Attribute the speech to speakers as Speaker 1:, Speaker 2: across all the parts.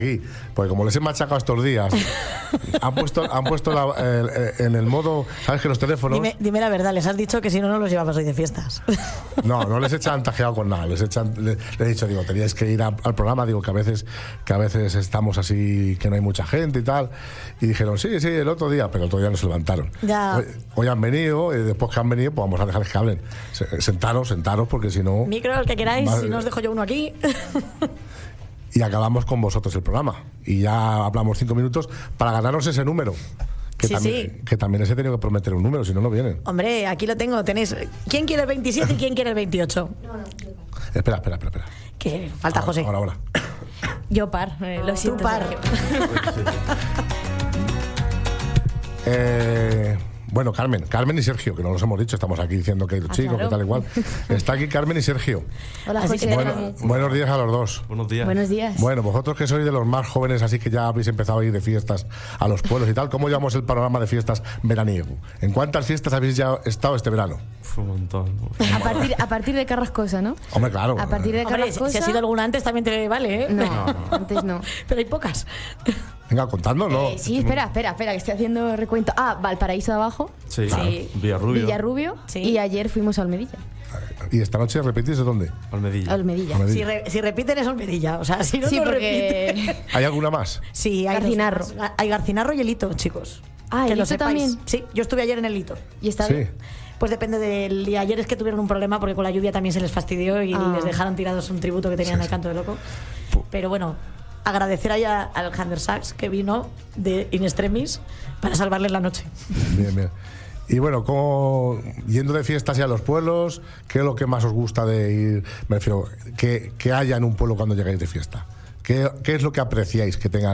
Speaker 1: aquí, porque como les he machacado estos días, han puesto en el modo, ¿sabes que los teléfonos?
Speaker 2: Dime la verdad, les has dicho que si no, no los llevabas hoy de fiestas.
Speaker 1: No les he chantajeado con nada, les he dicho, digo, teníais que ir al programa, digo que a veces estamos así, que no hay mucha gente y tal, y dijeron, sí, el otro día, pero el otro día no se levantaron.
Speaker 2: Ya.
Speaker 1: Hoy han venido, y después que han venido, pues vamos a dejarles que hablen. Sentaros, porque si no...
Speaker 2: Micro, el que queráis, si no os dejo yo uno aquí.
Speaker 1: Y acabamos con vosotros el programa. Y ya hablamos 5 minutos para ganarnos ese número. Que también les he tenido que prometer un número, si no, no vienen.
Speaker 2: Hombre, aquí lo tengo. Tenéis. ¿Quién quiere el 27 y quién quiere el 28?
Speaker 1: Espera.
Speaker 2: Que falta José.
Speaker 1: Ahora.
Speaker 3: Yo par, lo siento.
Speaker 2: Tú par.
Speaker 1: Bueno, Carmen y Sergio, que no los hemos dicho, estamos aquí diciendo que chicos,
Speaker 3: claro.
Speaker 1: que tal igual. Está aquí Carmen y Sergio.
Speaker 3: Hola, José.
Speaker 1: Buenos días a los dos.
Speaker 4: Buenos días.
Speaker 3: Buenos días.
Speaker 1: Bueno, vosotros que sois de los más jóvenes, así que ya habéis empezado a ir de fiestas a los pueblos y tal, ¿cómo llevamos el panorama de fiestas veraniego? ¿En cuántas fiestas habéis ya estado este verano?
Speaker 4: Fue un montón.
Speaker 3: A partir de Carrascosa, ¿no?
Speaker 1: Hombre, claro.
Speaker 3: A partir de
Speaker 2: Hombre,
Speaker 3: Carrascosa.
Speaker 2: si ha sido alguna antes también te vale, ¿eh?
Speaker 3: No, antes no.
Speaker 2: Pero hay pocas.
Speaker 1: Venga, contadnos, ¿no?
Speaker 3: Sí, espera, que estoy haciendo recuento. Valparaíso de abajo.
Speaker 4: Sí,
Speaker 2: Claro.
Speaker 4: Villarrubio.
Speaker 3: Sí.
Speaker 2: Sí.
Speaker 3: Y ayer fuimos a Olmedilla.
Speaker 1: ¿Y esta noche repetís de dónde?
Speaker 4: Olmedilla.
Speaker 3: Olmedilla.
Speaker 2: Si repiten es Olmedilla. O sea, si no,
Speaker 3: Sí,
Speaker 2: no
Speaker 3: porque...
Speaker 2: repiten.
Speaker 1: ¿Hay alguna más?
Speaker 2: Sí, hay
Speaker 3: Garcinarro.
Speaker 2: Hay Garcinarro y el Hito, chicos.
Speaker 3: Ah,
Speaker 2: que
Speaker 3: ¿el
Speaker 2: lo
Speaker 3: Hito
Speaker 2: sepáis.
Speaker 3: también?
Speaker 2: Sí, yo estuve ayer en el Hito.
Speaker 3: ¿Y está
Speaker 1: Sí.
Speaker 3: bien?
Speaker 2: Pues depende del día. Ayer es que tuvieron un problema porque con la lluvia también se les fastidió y les dejaron tirados un tributo que tenían al Canto de Loco. Pero bueno, agradecer ahí a Alexander Sachs, que vino de In Extremis para salvarles la noche.
Speaker 1: Bien. Y bueno, yendo de fiestas y a los pueblos, ¿qué es lo que más os gusta de ir? Me refiero, que haya en un pueblo cuando llegáis de fiesta. ¿Qué es lo que apreciáis que tenga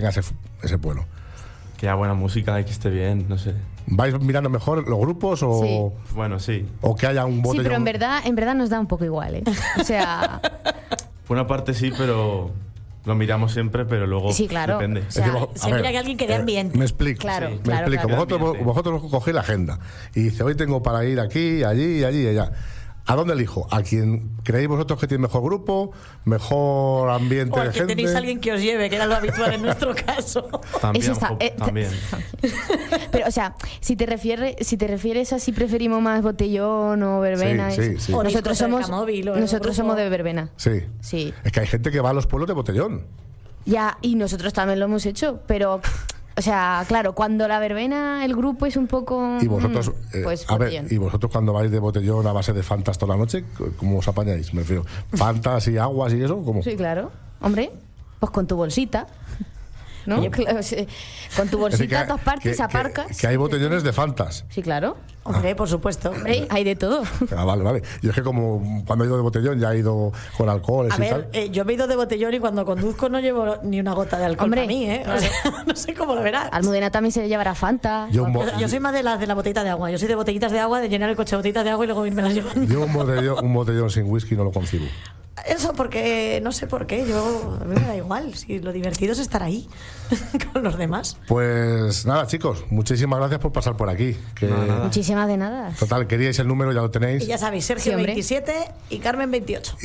Speaker 1: ese pueblo?
Speaker 4: Que haya buena música y que esté bien, no sé.
Speaker 1: ¿Vais mirando mejor los grupos o...?
Speaker 3: Sí.
Speaker 4: Bueno, sí.
Speaker 1: O que haya un botellón.
Speaker 3: Sí, pero en verdad nos da un poco igual, ¿eh? O sea...
Speaker 4: Por una parte sí, pero lo miramos siempre, pero luego
Speaker 3: Sí, claro.
Speaker 4: depende.
Speaker 3: O sea,
Speaker 2: se mira que alguien que dé ambiente.
Speaker 1: Me explico.
Speaker 3: Claro,
Speaker 4: Sí.
Speaker 3: claro,
Speaker 1: Me explico.
Speaker 3: claro.
Speaker 1: Vosotros cogéis la agenda y dice, hoy tengo para ir aquí, allí y allá. ¿A dónde elijo? ¿A quien creéis vosotros que tiene mejor grupo, mejor ambiente
Speaker 2: O
Speaker 1: de
Speaker 2: al que
Speaker 1: gente?
Speaker 2: tenéis a alguien que os lleve, que era lo habitual en nuestro caso.
Speaker 4: También,
Speaker 3: Eso está,
Speaker 4: también.
Speaker 3: Pero, o sea, si te refieres a si preferimos más botellón o verbena...
Speaker 1: Sí.
Speaker 2: O
Speaker 3: Nosotros
Speaker 2: discoteca
Speaker 3: somos
Speaker 2: móvil o
Speaker 3: nosotros
Speaker 2: grupo.
Speaker 3: somos de verbena.
Speaker 1: Sí.
Speaker 3: Sí.
Speaker 1: Es que hay gente que va a los pueblos de botellón.
Speaker 3: Ya, y nosotros también lo hemos hecho, pero... O sea, claro, cuando la verbena, el grupo es un poco...
Speaker 1: Y vosotros,
Speaker 3: pues
Speaker 1: a ver,
Speaker 3: botellón.
Speaker 1: y vosotros cuando vais de botellón a base de Fantas toda la noche, ¿cómo os apañáis? Me refiero, ¿Fantas y aguas y eso? ¿Cómo?
Speaker 3: Sí, claro. Hombre, pues con tu bolsita, ¿no?
Speaker 2: Oye,
Speaker 3: Claro, sí. Con tu
Speaker 1: Es
Speaker 3: bolsita
Speaker 1: decir,
Speaker 3: a todas partes, aparcas.
Speaker 1: que hay botellones de Fantas.
Speaker 3: Sí, claro.
Speaker 2: Hombre, por supuesto.
Speaker 3: Hombre, hay de todo.
Speaker 1: Vale. Yo es que como cuando he ido de botellón ya he ido con alcoholes
Speaker 2: A
Speaker 1: y
Speaker 2: ver,
Speaker 1: tal.
Speaker 2: yo me he ido de botellón y cuando conduzco no llevo ni una gota de alcohol
Speaker 3: Hombre,
Speaker 2: para mí, ¿eh? O sea, no sé cómo lo verás.
Speaker 3: Almudena también se llevará Fanta.
Speaker 2: Yo soy más de las de la botellita de agua. Yo soy de botellitas de agua, de llenar el coche de botellitas de agua y luego irme las llevando.
Speaker 1: Yo un botellón sin whisky no lo concibo.
Speaker 2: Eso porque no sé por qué. A mí me da igual. Si lo divertido es estar ahí con los demás.
Speaker 1: Pues nada, chicos, muchísimas gracias por pasar por aquí. Que,
Speaker 4: Nada.
Speaker 3: Muchísimas de nada.
Speaker 1: total, queríais el número, ya lo tenéis.
Speaker 2: Y ya sabéis, Sergio
Speaker 3: Sí, hombre.
Speaker 2: 27 y Carmen 28.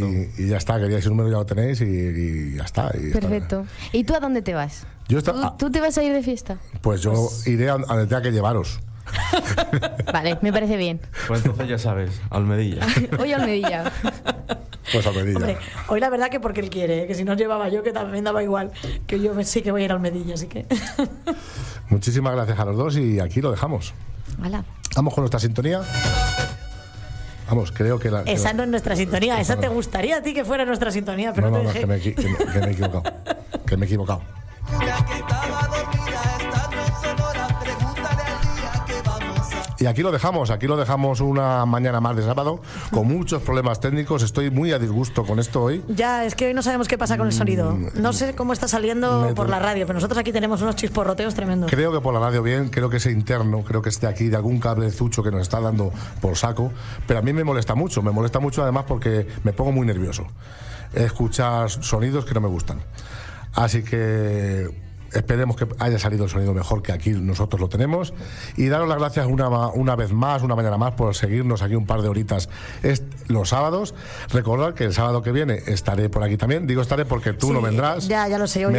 Speaker 1: Y ya está, queríais el número, ya lo tenéis y ya está. Y
Speaker 3: Perfecto. ¿Y tú a dónde te vas?
Speaker 1: Yo
Speaker 3: ¿Tú te vas a ir de fiesta?
Speaker 1: pues yo iré a donde tenga que llevaros.
Speaker 3: Vale, me parece bien.
Speaker 4: Pues entonces ya sabes, Almedilla.
Speaker 3: Hoy a Almedilla.
Speaker 1: Pues a Medilla.
Speaker 2: Hombre, hoy la verdad que porque él quiere, que si no llevaba yo, que también daba igual, que yo sí que voy a ir al Medilla, así que...
Speaker 1: Muchísimas gracias a los dos y aquí lo dejamos.
Speaker 3: Hala.
Speaker 1: Vamos con nuestra sintonía. Vamos, creo que
Speaker 2: Esa no es nuestra sintonía, esa te gustaría a ti que fuera nuestra sintonía, pero
Speaker 1: No,
Speaker 2: te
Speaker 1: no,
Speaker 2: dejé.
Speaker 1: que me he equivocado. Que me he equivocado. Y aquí lo dejamos una mañana más de sábado, con muchos problemas técnicos. Estoy muy a disgusto con esto hoy.
Speaker 2: Ya, es que hoy no sabemos qué pasa con el sonido. No sé cómo está saliendo por la radio, pero nosotros aquí tenemos unos chisporroteos tremendos.
Speaker 1: Creo que por la radio bien, creo que es interno, creo que es de aquí, de algún cablezucho que nos está dando por saco. Pero a mí me molesta mucho además porque me pongo muy nervioso. Escuchar sonidos que no me gustan. Así que esperemos que haya salido el sonido mejor que aquí nosotros lo tenemos. Y daros las gracias una vez más, una mañana más, por seguirnos aquí un par de horitas los sábados. Recordad que el sábado que viene estaré por aquí también. Digo estaré porque tú no vendrás.
Speaker 2: Ya lo sé.